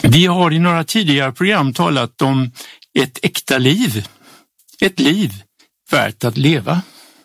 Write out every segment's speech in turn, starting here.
Vi har i några tidigare program talat om ett äkta liv, ett liv värt att leva.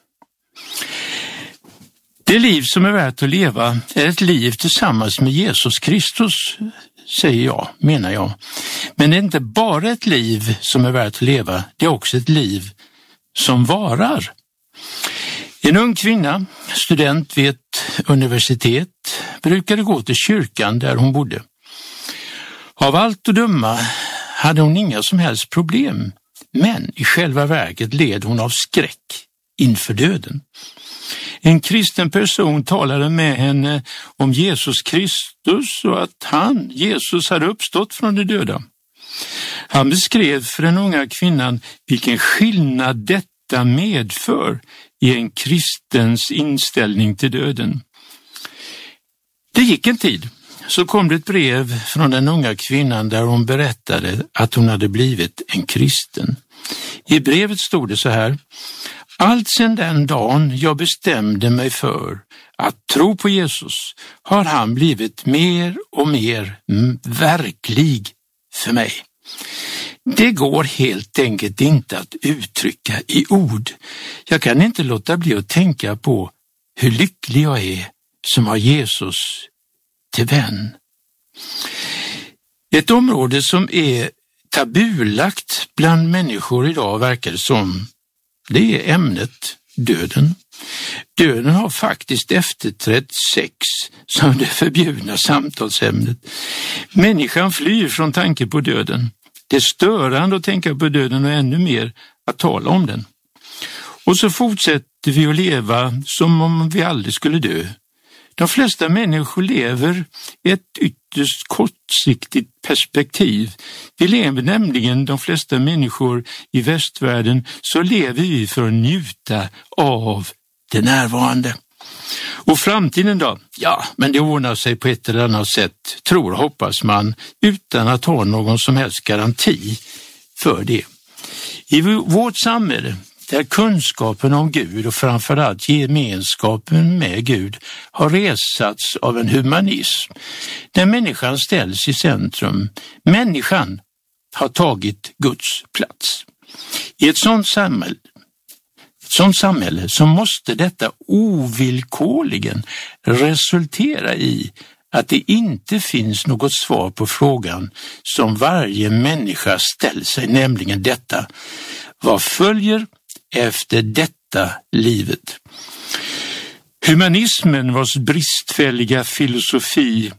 Det liv som är värt att leva är ett liv tillsammans med Jesus Kristus, menar jag. Men det är inte bara ett liv som är värt att leva, det är också ett liv som varar. En ung kvinna, student vid ett universitet, brukade gå till kyrkan där hon bodde. Av allt att döma hade hon inga som helst problem, men i själva verket led hon av skräck inför döden. En kristen person talade med henne om Jesus Kristus och att Jesus hade uppstått från de döda. Han beskrev för den unga kvinnan vilken skillnad detta medför i en kristens inställning till döden. Det gick en tid, så kom det ett brev från den unga kvinnan där hon berättade att hon hade blivit en kristen. I brevet stod det så här: allt sedan den dagen jag bestämde mig för att tro på Jesus har han blivit mer och mer verklig för mig. Det går helt enkelt inte att uttrycka i ord. Jag kan inte låta bli att tänka på hur lycklig jag är som har Jesus till vän. Ett område som är tabulagt bland människor idag verkar det som, det är ämnet döden. Döden har faktiskt efterträtt sex som det förbjudna samtalsämnet. Människan flyr från tanke på döden. Det är störande att tänka på döden och ännu mer att tala om den. Och så fortsätter vi att leva som om vi aldrig skulle dö. De flesta människor lever i ett ytterst kortsiktigt perspektiv. Vi lever nämligen, de flesta människor i västvärlden, så lever vi för att njuta av det närvarande. Och framtiden då? Ja, men det ordnar sig på ett eller annat sätt, tror och hoppas man, utan att ha någon som helst garanti för det. I vårt samhälle, där kunskapen om Gud och framförallt gemenskapen med Gud har resats av en humanism, där människan ställs i centrum. Människan har tagit Guds plats. I ett sådant samhälle så måste detta ovillkorligen resultera i att det inte finns något svar på frågan som varje människa ställer sig, nämligen detta: vad följer efter detta livet? Humanismen, vars bristfälliga filosofi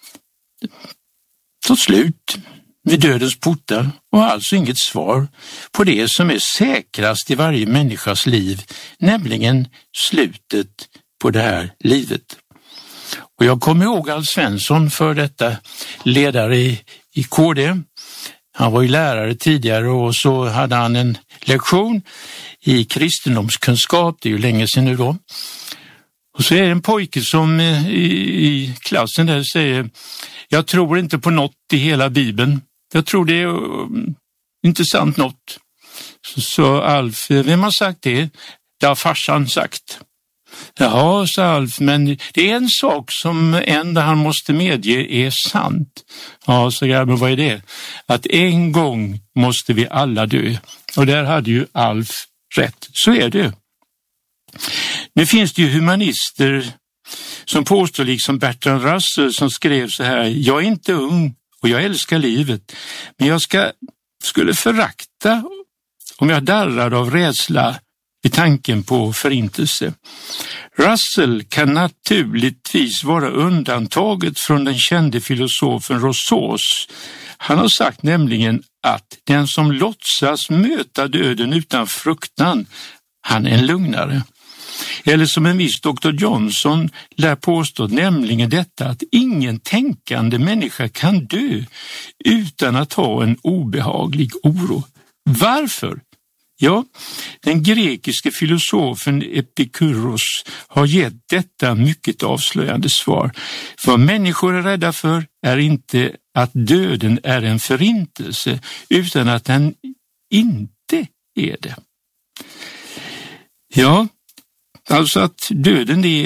tog slut vid dödens portar, och alltså inget svar på det som är säkrast i varje människas liv, nämligen slutet på det här livet. Och jag kommer ihåg Alf Svensson, för detta ledare i KD. Han var ju lärare tidigare och så hade han en lektion i kristendomskunskap, det är ju länge sedan nu då. Och så är det en pojke som i klassen där säger: jag tror inte på något i hela Bibeln. Jag tror det är inte sant något. Så Alf, vem har sagt det? Det har farsan sagt. Jaha, sa Alf, men det är en sak som enda han måste medge är sant. Ja, så grabben, vad är det? Att en gång måste vi alla dö. Och där hade ju Alf rätt. Så är det. Nu finns det ju humanister som påstår, liksom Bertrand Russell som skrev så här: jag är inte ung och jag älskar livet, men jag skulle förakta om jag darrar av rädsla i tanken på förintelse. Russell kan naturligtvis vara undantaget från den kände filosofen Rousseaus. Han har sagt nämligen att den som låtsas möta döden utan fruktan, han är en lugnare. Eller som en viss Dr. Johnson lär påstå, nämligen detta att ingen tänkande människa kan dö utan att ha en obehaglig oro. Varför? Ja, den grekiske filosofen Epikuros har gett detta mycket avslöjande svar. Vad människor är rädda för är inte att döden är en förintelse, utan att den inte är det. Ja, alltså att döden är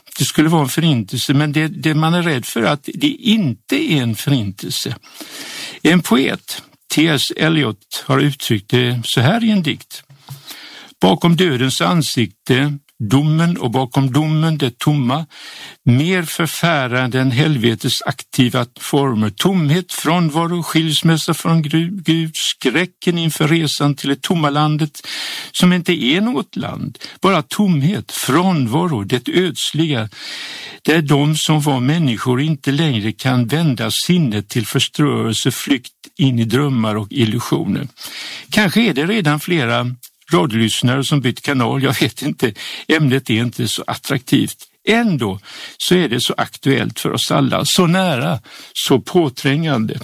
det skulle vara en förintelse, men det man är rädd för är att det inte är en förintelse. En poet, T.S. Eliot, har uttryckt det så här i en dikt. Bakom dödens ansikte, domen, och bakom domen det tomma, mer förfärande än helvetes aktiva former, tomhet, frånvaro, skilsmässa från Gud, skräcken inför resan till det tomma landet som inte är något land, bara tomhet, frånvaro, det ödsliga, där de som var människor inte längre kan vända sinnet till förstörelse, flykt in i drömmar och illusioner. Kanske är det redan flera radiolyssnare som bytt kanal, jag vet inte, ämnet är inte så attraktivt. Ändå så är det så aktuellt för oss alla, så nära, så påträngande.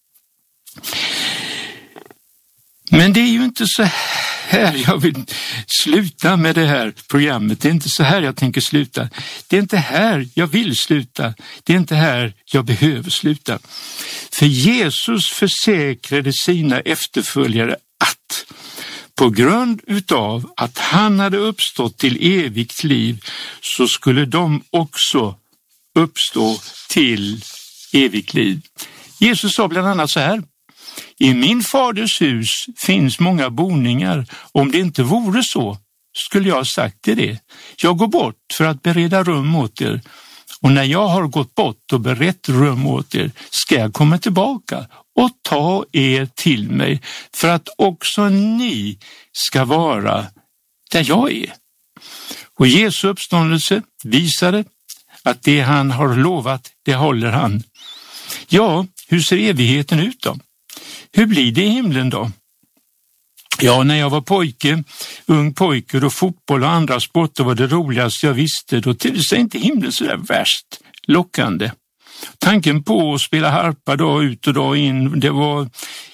Men det är ju inte så här jag vill sluta med det här programmet. Det är inte så här jag tänker sluta. Det är inte här jag vill sluta. Det är inte här jag behöver sluta. För Jesus försäkrade sina efterföljare att på grund utav att han hade uppstått till evigt liv så skulle de också uppstå till evigt liv. Jesus sa bland annat så här: i min faders hus finns många boningar. Om det inte vore så skulle jag ha sagt till det. Jag går bort för att bereda rum åt er. Och när jag har gått bort och berett rum åt er ska jag komma tillbaka och ta er till mig för att också ni ska vara där jag är. Och Jesu uppståndelse visade att det han har lovat, det håller han. Ja, hur ser evigheten ut då? Hur blir det i himlen då? Ja, när jag var ung pojke, då fotboll och andra sporter var det roligaste jag visste, då tedde sig inte himlen så där värst lockande. Tanken på att spela harpa dag ut och dag in, det var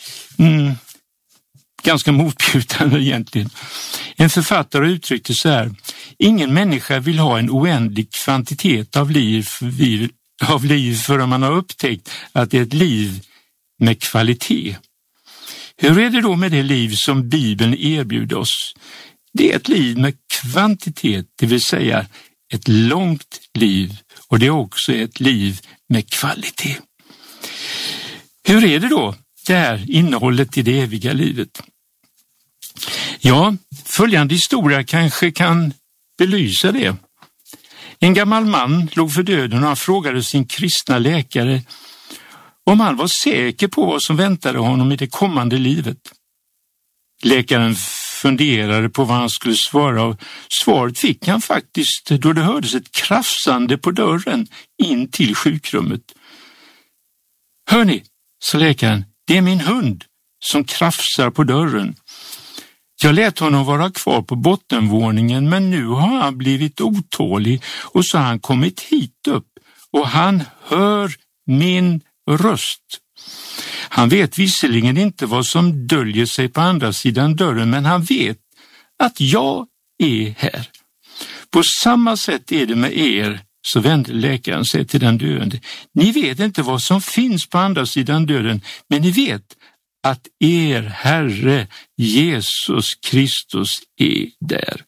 ganska motbjudande egentligen. En författare uttryckte så här: ingen människa vill ha en oändlig kvantitet av liv förrän man har upptäckt att det är ett liv med kvalitet. Hur är det då med det liv som Bibeln erbjuder oss? Det är ett liv med kvantitet, det vill säga ett långt liv, och det är också ett liv med kvalitet. Hur är det då, det här innehållet i det eviga livet? Ja, följande historia kanske kan belysa det. En gammal man låg för döden och han frågade sin kristna läkare om han var säker på vad som väntade honom i det kommande livet. Läkaren funderade på vad han skulle svara och svaret fick han faktiskt då det hördes ett krafsande på dörren in till sjukrummet. Hörni, sa läkaren, det är min hund som krafsar på dörren. Jag lät honom vara kvar på bottenvåningen, men nu har han blivit otålig och så har han kommit hit upp och han hör min röst. Han vet visserligen inte vad som döljer sig på andra sidan dörren, men han vet att jag är här. På samma sätt är det med er, så vände läkaren sig till den döende. Ni vet inte vad som finns på andra sidan dörren, men ni vet att er Herre Jesus Kristus är där.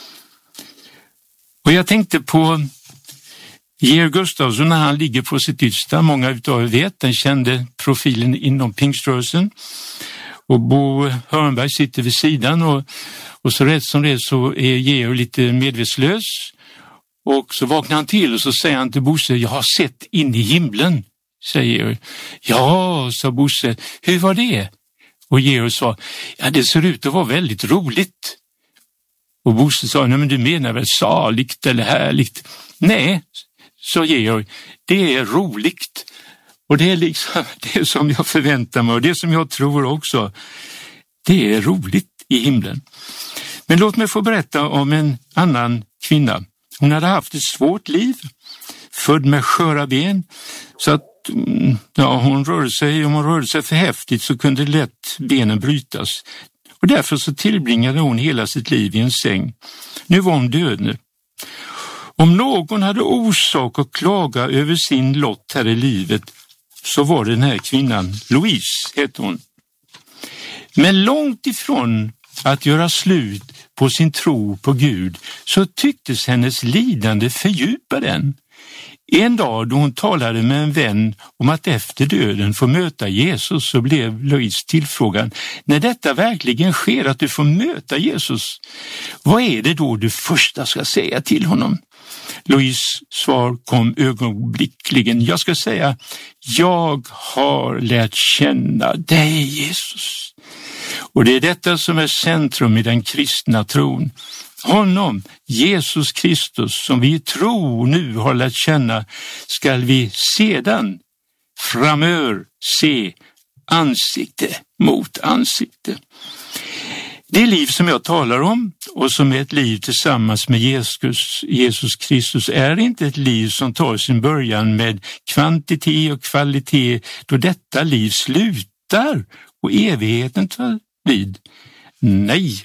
Och jag tänkte på Georg Gustafsson när han ligger på sitt yttersta. Många utav er vet, den kände profilen inom pingströrelsen. Och Bo Hörnberg sitter vid sidan och så rätt som det så är Georg lite medvetslös. Och så vaknar han till och så säger han till Bosse, jag har sett in i himlen, säger Georg. Ja, sa Bosse, hur var det? Och Georg sa, ja det ser ut att vara väldigt roligt. Och Bosse sa, nej men du menar väl saligt eller härligt? Nej, sa Georg, det är roligt. Och det är liksom det som jag förväntar mig och det som jag tror också. Det är roligt i himlen. Men låt mig få berätta om en annan kvinna. Hon hade haft ett svårt liv, född med sköra ben, så att om hon rörde sig för häftigt så kunde lätt benen brytas. Och därför så tillbringade hon hela sitt liv i en säng. Nu var hon döende. Om någon hade orsak att klaga över sin lott här i livet så var det den här kvinnan, Louise hette hon. Men långt ifrån att göra slut på sin tro på Gud så tycktes hennes lidande fördjupa den. En dag då hon talade med en vän om att efter döden få möta Jesus så blev Louise tillfrågad: när detta verkligen sker, att du får möta Jesus, vad är det då du första ska säga till honom? Louise svar kom ögonblickligen: jag ska säga, jag har lärt känna dig, Jesus. Och det är detta som är centrum i den kristna tron. Honom, Jesus Kristus, som vi i tro nu har lärt känna, ska vi sedan framöver se ansikte mot ansikte. Det liv som jag talar om och som är ett liv tillsammans med Jesus Kristus är inte ett liv som tar sin början med kvantitet och kvalitet då detta liv slutar och evigheten tar vid. Nej.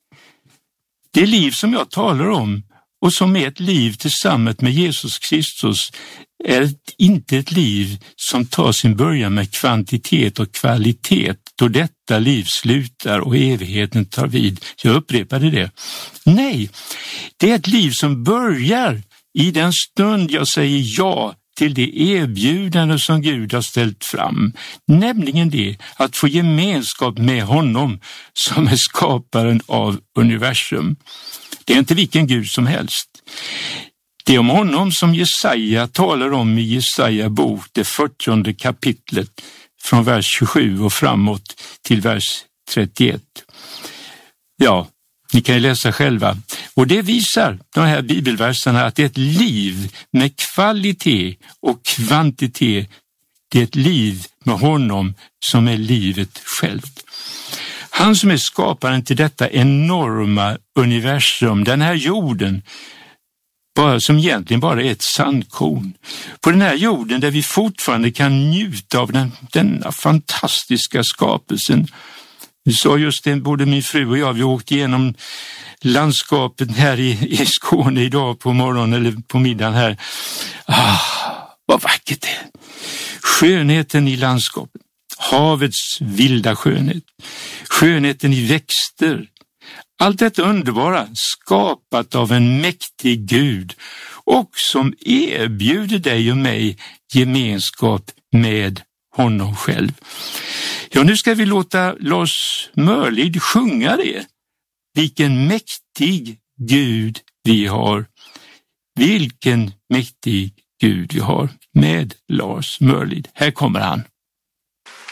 Det liv som jag talar om och som är ett liv tillsammans med Jesus Kristus är inte ett liv som tar sin början med kvantitet och kvalitet då detta liv slutar och evigheten tar vid. Jag upprepade det. Nej, det är ett liv som börjar i den stund jag säger ja till det erbjudande som Gud har ställt fram, nämligen det att få gemenskap med honom som är skaparen av universum. Det är inte vilken Gud som helst. Det är om honom som Jesaja talar om i Jesaja bok, det 40:e kapitlet, från vers 27 och framåt till vers 31. Ja, ni kan ju läsa själva. Och det visar, de här bibelverserna, att det är ett liv med kvalitet och kvantitet. Det är ett liv med honom som är livet självt. Han som är skaparen till detta enorma universum, den här jorden, som egentligen bara är ett sandkorn. På den här jorden där vi fortfarande kan njuta av denna fantastiska skapelsen. Vi sa just det, både min fru och jag, vi åkte igenom landskapet här i Skåne idag på morgonen eller på middagen här. Vad vackert det är. Skönheten i landskapet, havets vilda skönhet, skönheten i växter. Allt detta underbara skapat av en mäktig Gud och som erbjuder dig och mig gemenskap med honom själv. Ja, nu ska vi låta Lars Mörlid sjunga det. Vilken mäktig Gud vi har. Vilken mäktig Gud vi har med Lars Mörlid. Här kommer han.